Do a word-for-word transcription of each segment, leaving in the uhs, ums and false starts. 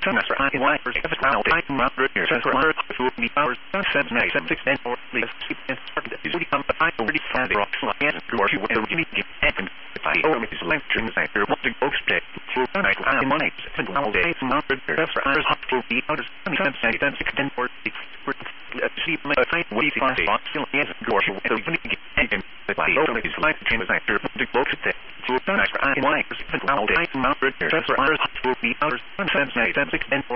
That's right. Why first have a crowd I come out here. That's right. Who me powers seven eight seven six and four please keep in started. You would come I already found the rocks like and or you would really get and if I owe me this lecture in the center what the books take for night I money and all day some hundred that's right. Hot to be out of seven eight seven six and four see my time we find the still is gorge so even get and if I owe me this lecture in the center the books take for night I like and all day some hundred that's right. Hot to be out of seven eight seven six and four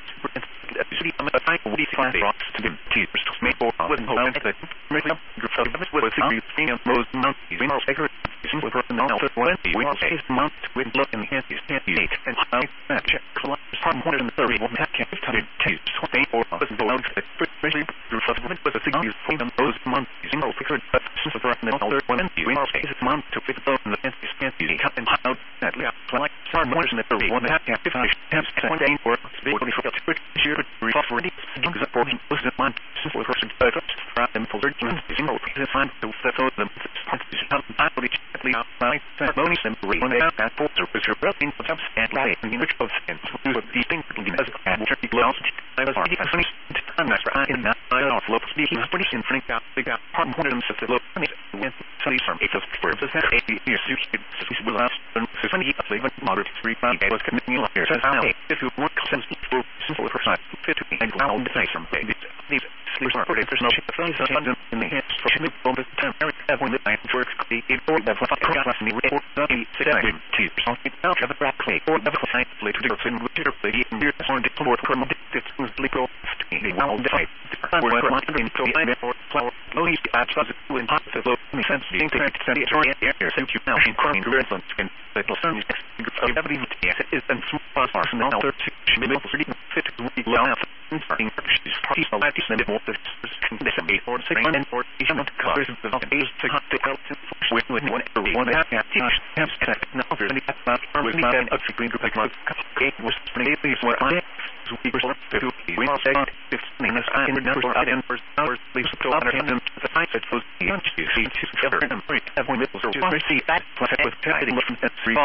see I'm a fight we find the rocks to the teachers to make or wouldn't hold that make up with a thing of most monkeys we must figure with personal one we must face month with look in the hands eight and I check collapse one hundred thirty one half can't tell you two twenty four was the load that especially through supplement with a signal from those monkeys you know figure but since the no other one we must face month to fit the in the hands can't be cut and out that like far more than the thirty one half can't finish have one day for big sure recovery supporting was the month since the person from them for thirteen you know the fine to settle them actually out by ceremonies and one that for service wrapping of and light in which of and these things as a gloss I was already finished and that's right in that I off look speaking pretty in front out big out part one of them said look when somebody from eight of for the eight years you should will last so funny even moderate three five was committing a here says if you want sense for simple person fit to and now the face from these these sleeps are there's no friends in the hands for me on the time every when the night works the or the class in the report the second two something out of the black clay or the science later to the computer the year on the report from the legal the now the fight the one in so I or flower no he's at the in hot the low sense being the air so you now in crime reference and the sun is every is and small arsenal thirty middle city fit we laugh starting parties of that is the more the this or second and or is not covers the base to hot the help with one everyone have have now really that was not an upstream group like it was maybe what I we were to we all say if minus I in number of hours hours leaves to other hand the fight that was the you see ever and every middle so see that plus with